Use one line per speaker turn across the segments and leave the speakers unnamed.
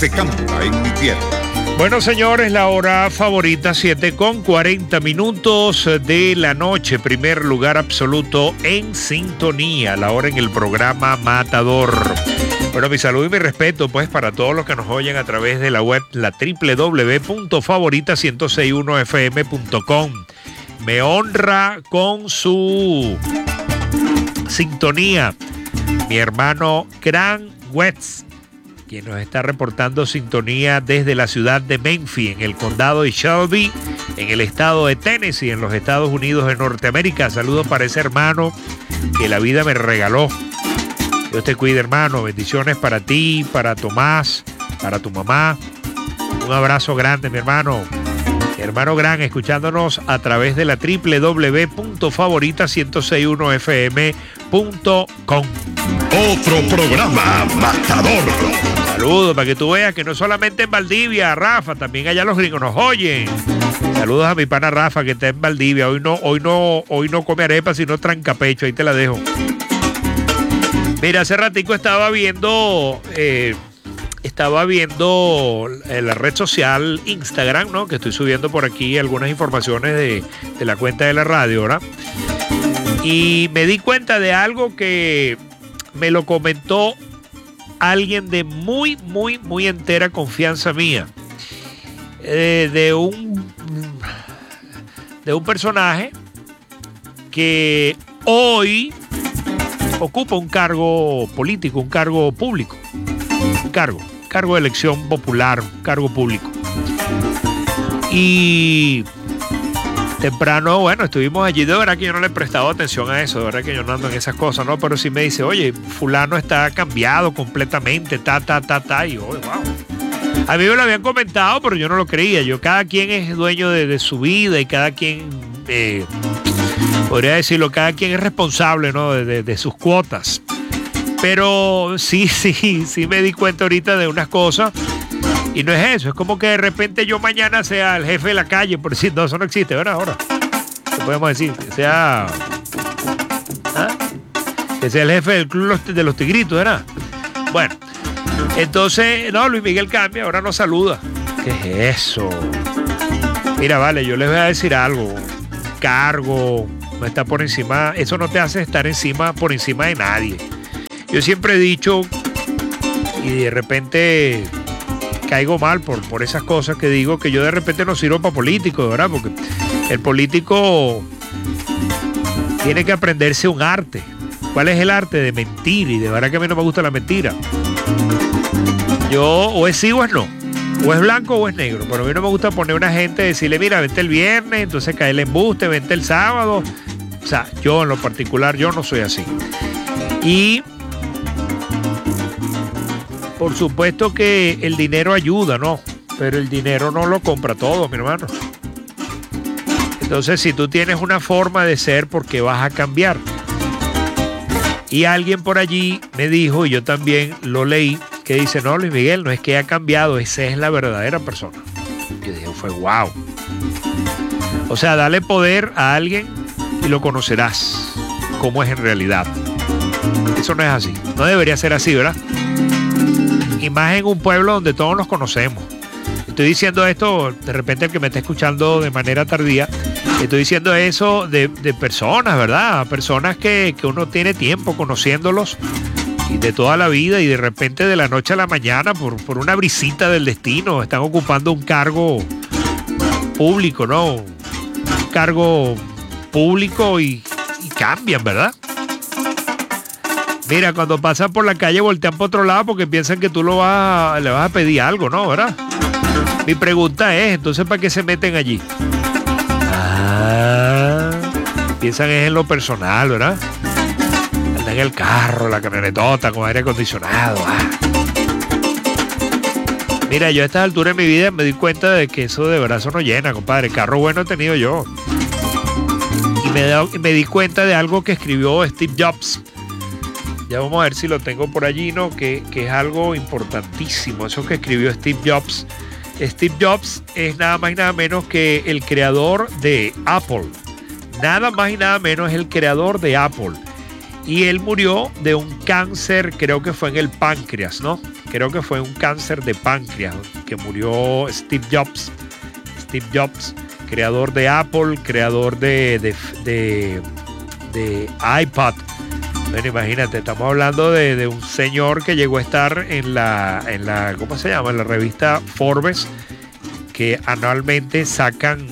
se canta en mi tierra.
Bueno, señores, la hora favorita, 7:40 de la noche, primer lugar absoluto en sintonía, la hora en el programa Matador. Bueno, mi salud y mi respeto, pues, para todos los que nos oyen a través de la web, la www.favorita1061fm.com. Me honra con su sintonía mi hermano Gran Wetz, quien nos está reportando sintonía desde la ciudad de Memphis, en el condado de Shelby, en el estado de Tennessee, en los Estados Unidos de Norteamérica. Saludos para ese hermano que la vida me regaló. Dios te cuide, hermano. Bendiciones para ti, para Tomás, para tu mamá. Un abrazo grande, mi hermano. Mi hermano Gran, escuchándonos a través de la www.favorita1061fm.com.
Otro programa Matador.
Saludos para que tú veas que no solamente en Valdivia, Rafa, también allá los gringos nos oyen. Saludos a mi pana Rafa que está en Valdivia. Hoy no come arepa, sino trancapecho. Ahí te la dejo. Mira, hace ratico estaba viendo la red social Instagram, ¿no? Que estoy subiendo por aquí algunas informaciones de la cuenta de la radio, ¿verdad? Y me di cuenta de algo que me lo comentó alguien de muy, muy, muy entera confianza mía. De un personaje que hoy ocupa un cargo político, un cargo público, un cargo de elección popular, un cargo público. Y temprano, bueno, estuvimos allí. De verdad que yo no le he prestado atención a eso, de verdad que yo no ando en esas cosas, ¿no? Pero sí me dice, oye, fulano está cambiado completamente, y yo, wow. A mí me lo habían comentado, pero yo no lo creía. Cada quien es dueño de su vida y cada quien, podría decirlo, cada quien es responsable, ¿no? de sus cuotas. Pero sí me di cuenta ahorita de unas cosas. Y no es eso, es como que de repente yo mañana sea el jefe de la calle, por decir, no, eso no existe, ¿verdad? Ahora, ¿qué podemos decir? Que sea el jefe del club de los tigritos, ¿verdad? Bueno, entonces, no, Luis Miguel cambia, ahora nos saluda. ¿Qué es eso? Mira, vale, yo les voy a decir algo. Cargo, no está por encima, eso no te hace estar por encima de nadie. Yo siempre he dicho, y de repente caigo mal por esas cosas que digo, que yo de repente no sirvo para político, ¿verdad? Porque el político tiene que aprenderse un arte. ¿Cuál es el arte? De mentir, y de verdad que a mí no me gusta la mentira. Yo o es sí o es no, o es blanco o es negro, pero a mí no me gusta poner a una gente, decirle, mira, vente el viernes, entonces cae el embuste, vente el sábado. O sea, yo en lo particular, yo no soy así. Y por supuesto que el dinero ayuda, ¿no? Pero el dinero no lo compra todo, mi hermano. Entonces, si tú tienes una forma de ser, ¿por qué vas a cambiar? Y alguien por allí me dijo, y yo también lo leí, que dice, no, Luis Miguel, no es que haya cambiado, esa es la verdadera persona. Yo dije, fue wow. O sea, dale poder a alguien y lo conocerás cómo es en realidad. Eso no es así. No debería ser así, ¿verdad? Y más en un pueblo donde todos nos conocemos. Estoy diciendo esto, de repente el que me está escuchando de manera tardía, estoy diciendo eso de personas, ¿verdad? Personas que uno tiene tiempo conociéndolos y de toda la vida, y de repente de la noche a la mañana por una brisita del destino están ocupando un cargo público, ¿no? Un cargo público y cambian, ¿verdad? Mira, cuando pasan por la calle voltean por otro lado porque piensan que tú le vas a pedir algo, ¿no? ¿Verdad? Mi pregunta es, entonces, ¿para qué se meten allí? Piensan es en lo personal, ¿verdad? Andan en el carro, la camionetota con aire acondicionado. Mira, yo a estas alturas de mi vida me di cuenta de que eso de verdad eso no llena, compadre. Carro bueno he tenido yo. Y me di cuenta de algo que escribió Steve Jobs. Ya vamos a ver si lo tengo por allí, ¿no? Que es algo importantísimo, eso que escribió Steve Jobs. Steve Jobs es nada más y nada menos que el creador de Apple. Nada más y nada menos es el creador de Apple. Y él murió de un cáncer, creo que fue en el páncreas, ¿no? creo que fue un cáncer de páncreas, que murió Steve Jobs. Steve Jobs, creador de Apple, creador de iPod. Bueno, imagínate, estamos hablando de un señor que llegó a estar en la ¿cómo se llama? En la revista Forbes, que anualmente sacan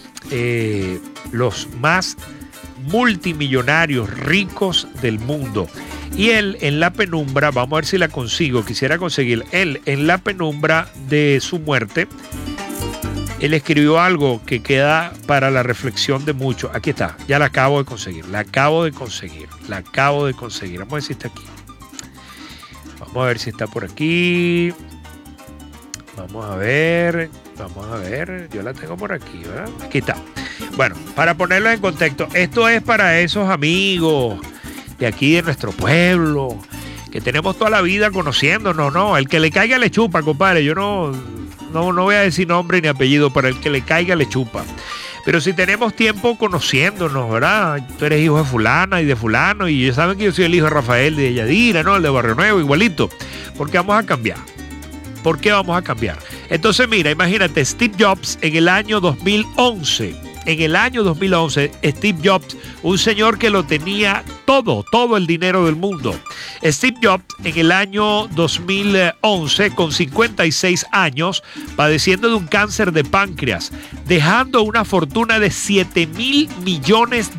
los más multimillonarios ricos del mundo. Y él en la penumbra, vamos a ver si la consigo, quisiera conseguir, él en la penumbra de su muerte, él escribió algo que queda para la reflexión de muchos. Aquí está, ya la acabo de conseguir. Vamos a ver si está aquí. Vamos a ver si está por aquí. Vamos a ver. Yo la tengo por aquí, ¿verdad? Aquí está. Bueno, para ponerlo en contexto, esto es para esos amigos de aquí de nuestro pueblo, que tenemos toda la vida conociéndonos, ¿no? El que le caiga le chupa, compadre. Yo no voy a decir nombre ni apellido, pero el que le caiga le chupa. Pero si tenemos tiempo conociéndonos, ¿verdad? Tú eres hijo de fulana y de fulano, y ya saben que yo soy el hijo de Rafael de Yadira, ¿no? El de Barrio Nuevo, igualito. ¿Por qué vamos a cambiar? ¿Por qué vamos a cambiar? Entonces, mira, imagínate, Steve Jobs en el año 2011. En el año 2011, Steve Jobs, un señor que lo tenía todo el dinero del mundo. Steve Jobs en el año 2011, con 56 años, padeciendo de un cáncer de páncreas, dejando una fortuna de $7,000 millones.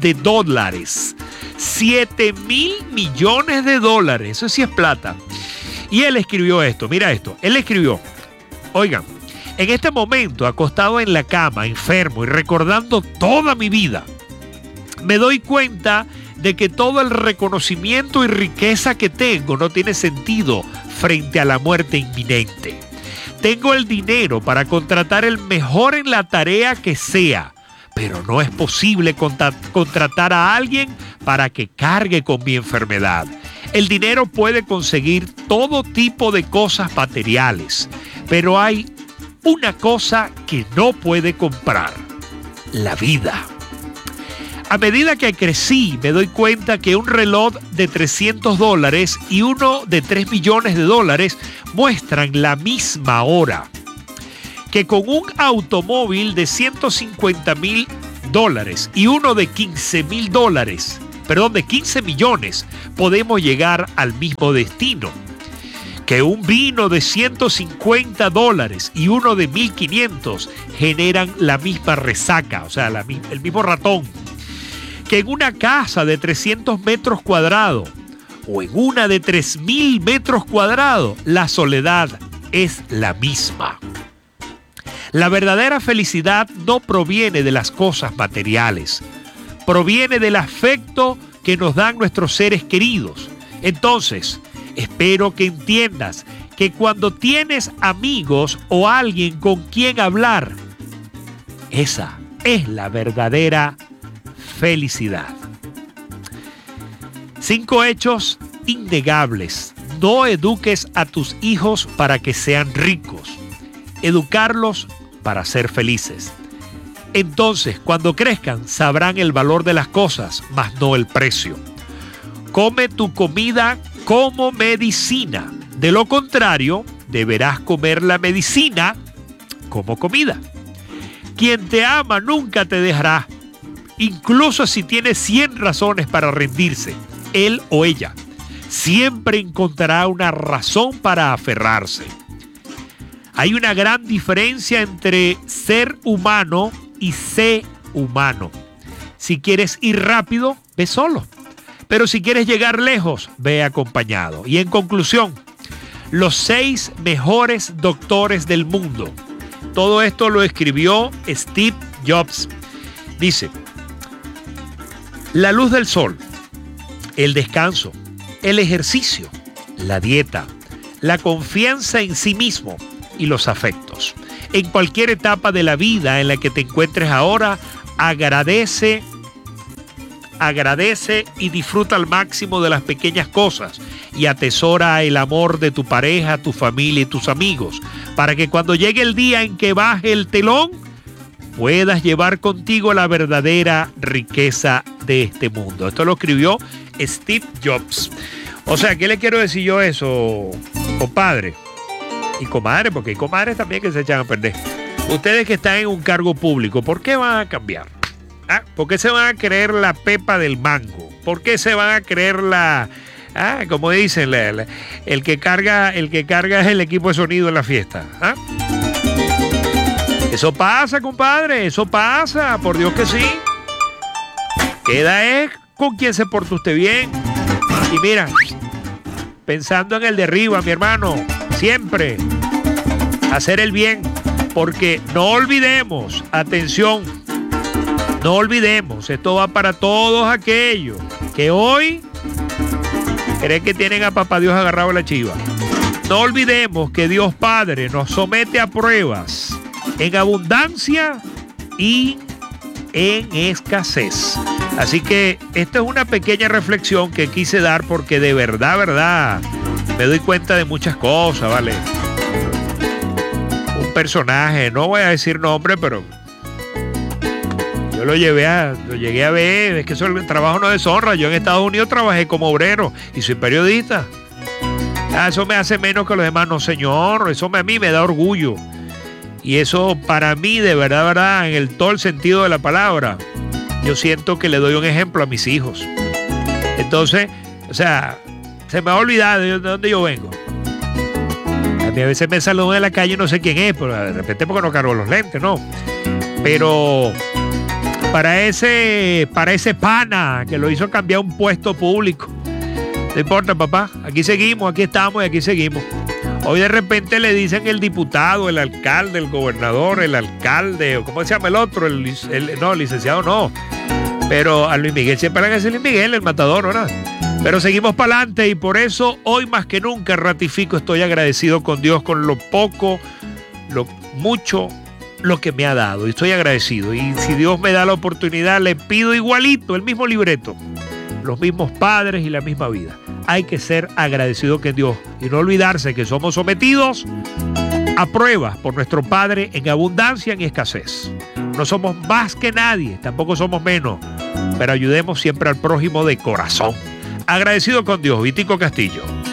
$7,000 millones, eso sí es plata. Y él escribió esto, mira esto, él escribió, oigan, en este momento, acostado en la cama, enfermo y recordando toda mi vida, me doy cuenta de que todo el reconocimiento y riqueza que tengo no tiene sentido frente a la muerte inminente. Tengo el dinero para contratar el mejor en la tarea que sea, pero no es posible contratar a alguien para que cargue con mi enfermedad. El dinero puede conseguir todo tipo de cosas materiales, pero hay una cosa que no puede comprar: la vida. A medida que crecí, me doy cuenta que un reloj de $300 y uno de $3 millones muestran la misma hora. Que con un automóvil de $150,000 y uno de $15 millones, podemos llegar al mismo destino. Que un vino de $150 y uno de 1.500 generan la misma resaca, o sea, el mismo ratón. Que en una casa de 300 metros cuadrados o en una de 3.000 metros cuadrados, la soledad es la misma. La verdadera felicidad no proviene de las cosas materiales, proviene del afecto que nos dan nuestros seres queridos. Entonces, espero que entiendas que cuando tienes amigos o alguien con quien hablar, esa es la verdadera felicidad. 5 hechos innegables. No eduques a tus hijos para que sean ricos. Educarlos para ser felices. Entonces, cuando crezcan, sabrán el valor de las cosas, mas no el precio. Come tu comida como medicina. De lo contrario, deberás comer la medicina como comida. Quien te ama nunca te dejará, incluso si tiene 100 razones para rendirse. Él o ella siempre encontrará una razón para aferrarse. Hay una gran diferencia entre ser humano y ser humano. Si quieres ir rápido, ve solo. Pero si quieres llegar lejos, ve acompañado. Y en conclusión, los 6 mejores doctores del mundo. Todo esto lo escribió Steve Jobs. Dice: la luz del sol, el descanso, el ejercicio, la dieta, la confianza en sí mismo y los afectos. En cualquier etapa de la vida en la que te encuentres ahora, agradece y disfruta al máximo de las pequeñas cosas y atesora el amor de tu pareja, tu familia y tus amigos, para que cuando llegue el día en que baje el telón, puedas llevar contigo la verdadera riqueza de este mundo. Esto lo escribió Steve Jobs. O sea, ¿qué le quiero decir yo eso, compadre? Y comadres, porque hay comadres también que se echan a perder. Ustedes que están en un cargo público, ¿por qué van a cambiar? ¿Por qué se van a creer la pepa del mango? ¿Por qué se van a creer como dicen, el que carga es el equipo de sonido en la fiesta? Eso pasa, compadre, eso pasa, por Dios que sí. Queda es con quien se porta usted bien. Y mira, pensando en el de arriba, mi hermano, siempre hacer el bien, porque no olvidemos, atención, no olvidemos, esto va para todos aquellos que hoy creen que tienen a papá Dios agarrado a la chiva. No olvidemos que Dios Padre nos somete a pruebas en abundancia y en escasez. Así que esta es una pequeña reflexión que quise dar porque de verdad, me doy cuenta de muchas cosas, ¿vale? Un personaje, no voy a decir nombre, pero yo lo llegué a ver, es que eso el trabajo no deshonra. Yo en Estados Unidos trabajé como obrero y soy periodista. Eso me hace menos que los demás, no señor, eso a mí me da orgullo. Y eso para mí, de verdad, en todo el sentido de la palabra, yo siento que le doy un ejemplo a mis hijos. Entonces, o sea, se me ha olvidado de dónde yo vengo. A mí a veces me saludan en la calle y no sé quién es, pero de repente porque no cargo los lentes, ¿no? Pero para ese pana que lo hizo cambiar un puesto público, no importa, papá, aquí seguimos, aquí estamos y aquí seguimos. Hoy de repente le dicen el diputado, el alcalde, el gobernador, el alcalde, o ¿cómo se llama el otro? No, licenciado no. Pero a Luis Miguel siempre le van a decir Luis Miguel, el matador, ¿verdad? Pero seguimos para adelante y por eso hoy más que nunca ratifico, estoy agradecido con Dios con lo poco, lo mucho, lo que me ha dado. Y estoy agradecido. Y si Dios me da la oportunidad, le pido igualito, el mismo libreto, los mismos padres y la misma vida. Hay que ser agradecido con Dios y no olvidarse que somos sometidos a pruebas por nuestro Padre en abundancia y escasez. No somos más que nadie, tampoco somos menos, pero ayudemos siempre al prójimo de corazón. Agradecido con Dios, Vitico Castillo.